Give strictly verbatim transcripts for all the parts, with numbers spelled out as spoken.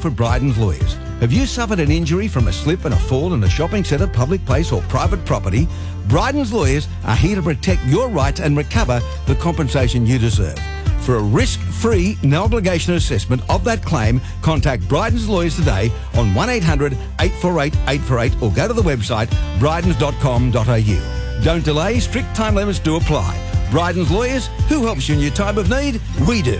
for Bryden's Lawyers. Have you suffered an injury from a slip and a fall in a shopping centre, public place or private property? Bryden's Lawyers are here to protect your rights and recover the compensation you deserve. For a risk-free, no-obligation assessment of that claim, contact Bryden's Lawyers today on one eight hundred eight four eight eight four eight or go to the website brydens dot com dot a u. Don't delay, strict time limits do apply. Bryden's Lawyers, who helps you in your time of need? We do.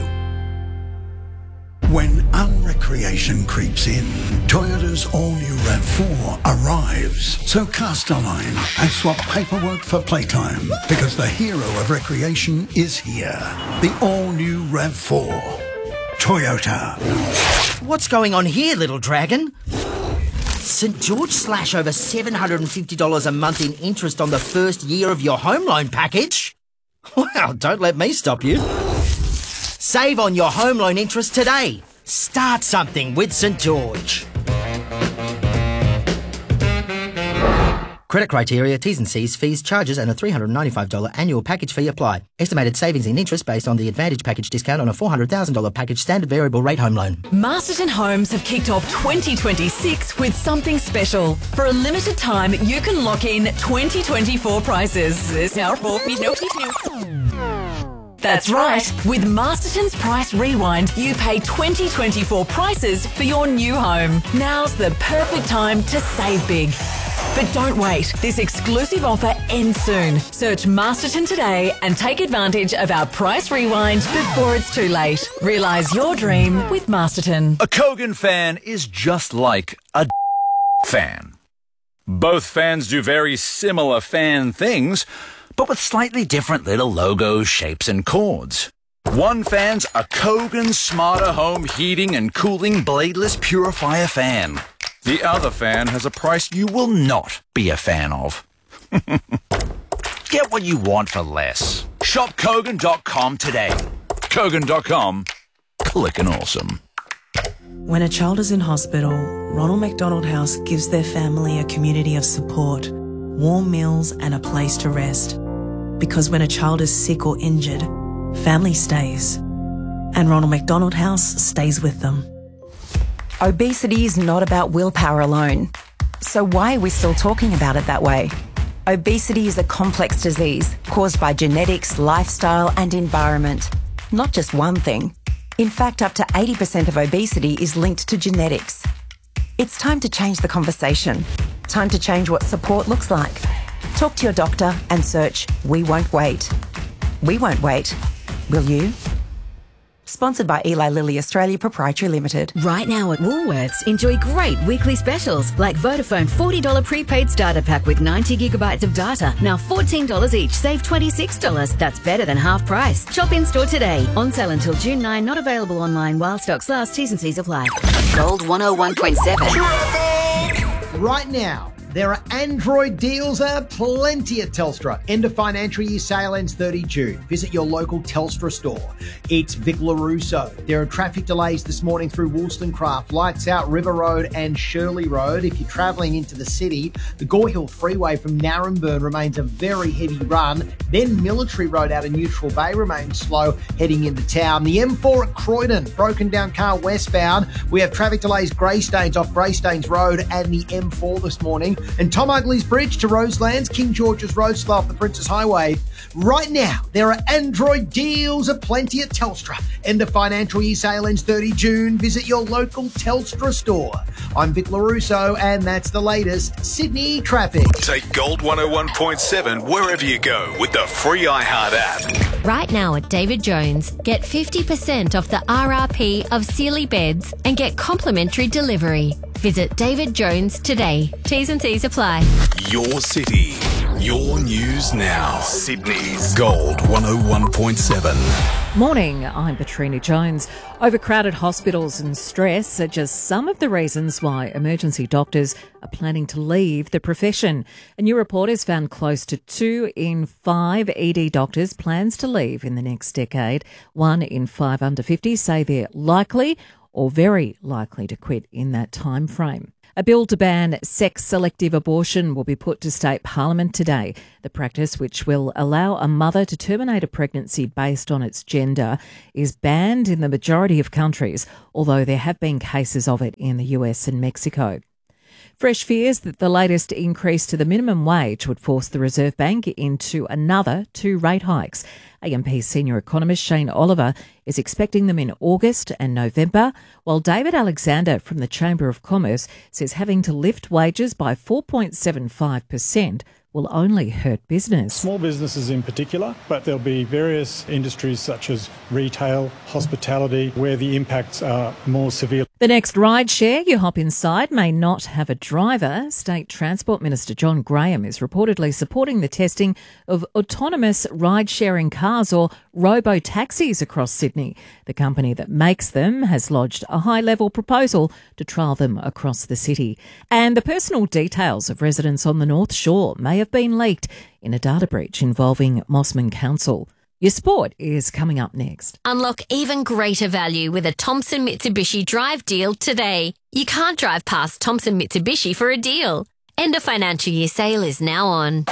When unrecreation creeps in, Toyota's all-new RAV four arrives. So cast a line and swap paperwork for playtime, because the hero of recreation is here. The all-new RAV four. Toyota. What's going on here, little dragon? St George slash over seven hundred fifty dollars a month in interest on the first year of your home loan package? Well, don't let me stop you. Save on your home loan interest today. Start something with St George. Credit criteria, T's and C's, fees, charges and a three hundred ninety-five dollars annual package fee apply. Estimated savings in interest based on the Advantage package discount on a four hundred thousand dollars package standard variable rate home loan. Masterton Homes have kicked off twenty twenty-six with something special. For a limited time, you can lock in twenty twenty-four prices. That's right. With Masterton's Price Rewind, you pay twenty twenty-four prices for your new home. Now's the perfect time to save big. But don't wait. This exclusive offer ends soon. Search Masterton today and take advantage of our Price Rewind before it's too late. Realise your dream with Masterton. A Kogan fan is just like a fan. Both fans do very similar fan things, but with slightly different little logos, shapes and chords. One fan's a Kogan Smarter Home Heating and Cooling Bladeless Purifier fan. The other fan has a price you will not be a fan of. Get what you want for less. Shop Kogan dot com today. Kogan dot com. Clickin' awesome. When a child is in hospital, Ronald McDonald House gives their family a community of support, warm meals and a place to rest. Because when a child is sick or injured, family stays. And Ronald McDonald House stays with them. Obesity is not about willpower alone. So why are we still talking about it that way? Obesity is a complex disease caused by genetics, lifestyle and environment. Not just one thing. In fact, up to eighty percent of obesity is linked to genetics. It's time to change the conversation. Time to change what support looks like. Talk to your doctor and search We Won't Wait. We won't wait. Will you? Sponsored by Eli Lilly Australia Proprietary Limited. Right now at Woolworths, enjoy great weekly specials like Vodafone forty dollars prepaid starter pack with ninety gigabytes of data. Now fourteen dollars each, save twenty-six dollars. That's better than half price. Shop in store today. On sale until June ninth, not available online while stocks last. T's and C's apply. Gold one oh one point seven. Right now, there are Android deals aplenty at Telstra. End of financial year sale ends thirty June. Visit your local Telstra store. It's Vic LaRusso. There are traffic delays this morning through Wollstonecraft, Lights Out, River Road and Shirley Road. If you're travelling into the city, the Gore Hill Freeway from Narromburn remains a very heavy run. Then Military Road out of Neutral Bay remains slow heading into town. The M four at Croydon, broken down car westbound. We have traffic delays Greystanes off Greystanes Road and the M four this morning. And Tom Ugley's Bridge to Roselands, King George's Road, slow off the Princess Highway. Right now, there are Android deals aplenty at Telstra. End of financial year sale ends thirty June. Visit your local Telstra store. I'm Vic LaRusso, and that's the latest Sydney traffic. Take Gold one oh one point seven wherever you go with the free iHeart app. Right now at David Jones, get fifty percent off the R R P of Sealy beds and get complimentary delivery. Visit David Jones today. T's and C's apply. Your city, your news now. Sydney's Gold one oh one point seven. Morning, I'm Petrina Jones. Overcrowded hospitals and stress are just some of the reasons why emergency doctors are planning to leave the profession. A new report has found close to two in five E D doctors plans to leave in the next decade. One in five under fifty say they're likely or very likely to quit in that time frame. A bill to ban sex-selective abortion will be put to state parliament today. The practice, which will allow a mother to terminate a pregnancy based on its gender, is banned in the majority of countries, although there have been cases of it in the U S and Mexico. Fresh fears that the latest increase to the minimum wage would force the Reserve Bank into another two rate hikes. A M P senior economist Shane Oliver is expecting them in August and November, while David Alexander from the Chamber of Commerce says having to lift wages by four point seven five percent will only hurt business. Small businesses in particular, but there'll be various industries such as retail, hospitality, where the impacts are more severe. The next ride share you hop inside may not have a driver. State Transport Minister John Graham is reportedly supporting the testing of autonomous ride-sharing cars or robo-taxis across Sydney. The company that makes them has lodged a high-level proposal to trial them across the city. And the personal details of residents on the North Shore may have been leaked in a data breach involving Mossman Council. Your sport is coming up next. Unlock even greater value with a Thompson Mitsubishi Drive deal today. You can't drive past Thompson Mitsubishi for a deal. End of financial year sale is now on.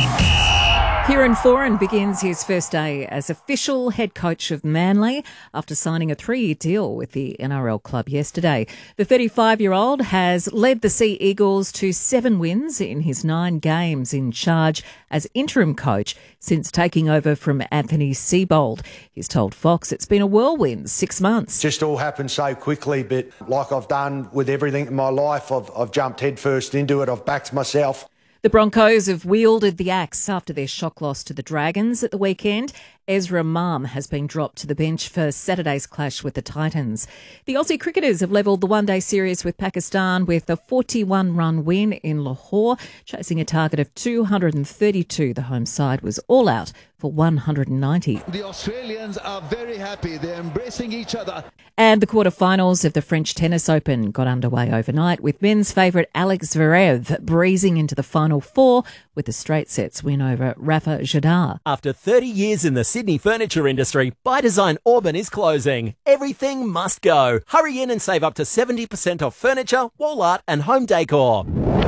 Kieran Foran begins his first day as official head coach of Manly after signing a three-year deal with the N R L club yesterday. The thirty-five-year-old has led the Sea Eagles to seven wins in his nine games in charge as interim coach since taking over from Anthony Seibold. He's told Fox it's been a whirlwind six months. Just all happened so quickly, but like I've done with everything in my life, I've, I've jumped headfirst into it. I've backed myself. The Broncos have wielded the axe after their shock loss to the Dragons at the weekend. Ezra Mam has been dropped to the bench for Saturday's clash with the Titans. The Aussie cricketers have levelled the one-day series with Pakistan with a forty-one run win in Lahore, chasing a target of two hundred thirty-two. The home side was all out for one hundred ninety. The Australians are very happy. They're embracing each other. And the quarterfinals of the French Tennis Open got underway overnight with men's favourite Alex Zverev breezing into the final four with a straight sets win over Rafa Nadal. After thirty years in the Sydney furniture industry, By Design Auburn is closing. Everything must go. Hurry in and save up to seventy percent off furniture, wall art and home decor.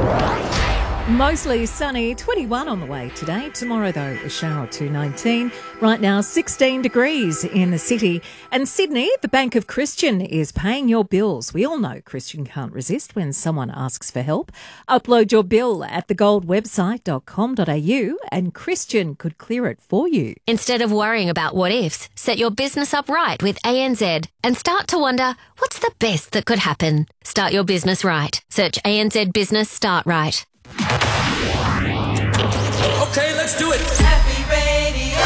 Mostly sunny, twenty-one on the way today. Tomorrow, though, a shower or two, nineteen. Right now, sixteen degrees in the city. And Sydney, the Bank of Christian is paying your bills. We all know Christian can't resist when someone asks for help. Upload your bill at the gold website dot com dot a u and Christian could clear it for you. Instead of worrying about what ifs, set your business up right with A N Z and start to wonder, what's the best that could happen? Start your business right. Search A N Z Business Start Right. Okay, let's do it. Happy Radio.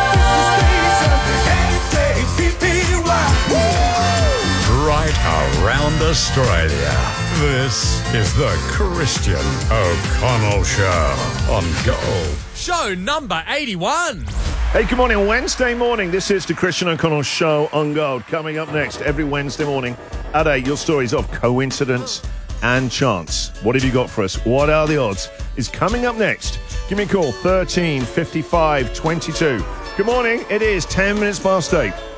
Right around Australia. This is the Christian O'Connell Show on Gold. Show number eighty-one. Hey, good morning. Wednesday morning. This is the Christian O'Connell Show on Gold. Coming up next every Wednesday morning at eight, your stories of coincidence and chance. What have you got for us? What are the odds? Is coming up next. Give me a call, thirteen fifty-five twenty-two. Good morning. It is ten minutes past eight.